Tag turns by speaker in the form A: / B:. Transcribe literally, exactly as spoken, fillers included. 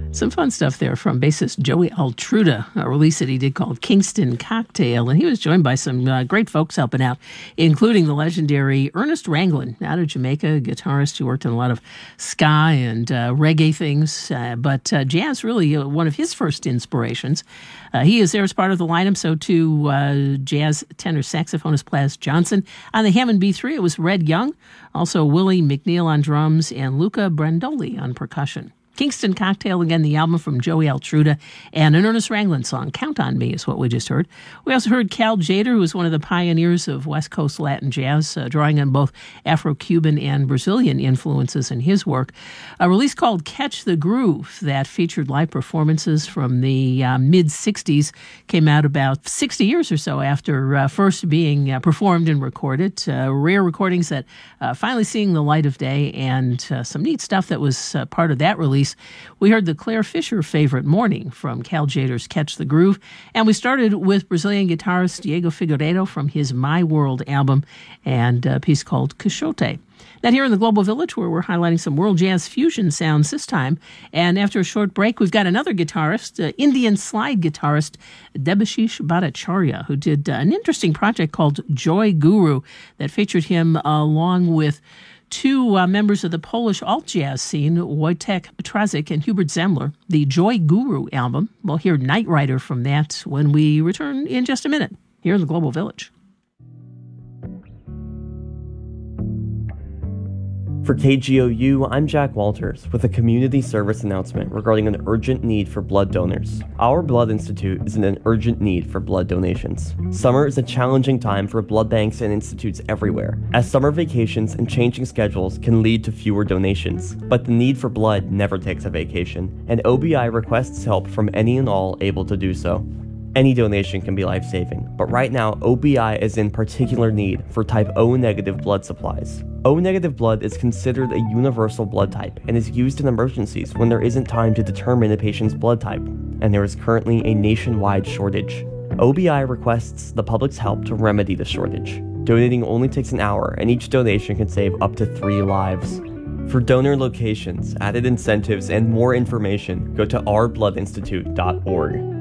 A: Some fun stuff there from bassist Joey Altruda, a release that he did called Kingston Cocktail, and he was joined by some uh, great folks helping out, including the legendary Ernest Ranglin, out of Jamaica, a guitarist who worked in a lot of ska and uh, reggae things, uh, but uh, jazz really uh, one of his first inspirations. Uh, he is there as part of the lineup, so too uh, jazz tenor saxophonist Plas Johnson. On the Hammond B three, it was Red Young, also Willie McNeil on drums, and Luca Brandoli on percussion. Kingston Cocktail, again, the album from Joey Altruda, and an Ernest Ranglin song, Count on Me, is what we just heard. We also heard Cal Tjader, who was one of the pioneers of West Coast Latin jazz, uh, drawing on both Afro-Cuban and Brazilian influences in his work. A release called Catch the Groove that featured live performances from the uh, mid-sixties, came out about sixty years or so after uh, first being uh, performed and recorded. Uh, rare recordings that uh, finally seeing the light of day, and uh, some neat stuff that was uh, part of that release. We heard the Claire Fisher Favorite Morning from Cal Tjader's Catch the Groove, and we started with Brazilian guitarist Diego Figueiredo from his My World album and a piece called Quixote. Now here in the Global Village, where we're highlighting some world jazz fusion sounds this time, and after a short break, we've got another guitarist, uh, Indian slide guitarist Debashish Bhattacharya, who did uh, an interesting project called Joy Guru that featured him uh, along with two uh, members of the Polish alt-jazz scene, Wojtek Trazik and Hubert Zemler. The Joy Guru album. We'll hear Night Rider from that when we return in just a minute here in the Global Village.
B: For K G O U, I'm Jack Walters with a community service announcement regarding an urgent need for blood donors. Our Blood Institute is in an urgent need for blood donations. Summer is a challenging time for blood banks and institutes everywhere, as summer vacations and changing schedules can lead to fewer donations. But the need for blood never takes a vacation, and O B I requests help from any and all able to do so. Any donation can be life-saving, but right now O B I is in particular need for type O negative blood supplies. O negative blood is considered a universal blood type and is used in emergencies when there isn't time to determine a patient's blood type, and there is currently a nationwide shortage. O B I requests the public's help to remedy the shortage. Donating only takes an hour, and each donation can save up to three lives. For donor locations, added incentives, and more information, go to our blood institute dot org.